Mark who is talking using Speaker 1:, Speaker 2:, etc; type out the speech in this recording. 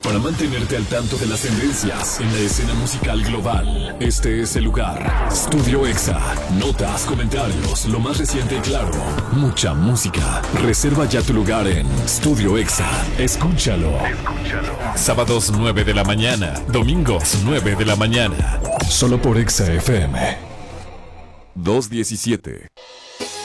Speaker 1: Para mantenerte al tanto de las tendencias en la escena musical global, este es el lugar. Studio Exa. Notas, comentarios, lo más reciente y claro. Mucha música. Reserva ya tu lugar en Studio Exa. Escúchalo. Sábados 9 de la mañana. Domingos 9 de la mañana. Solo por Exa FM. 217.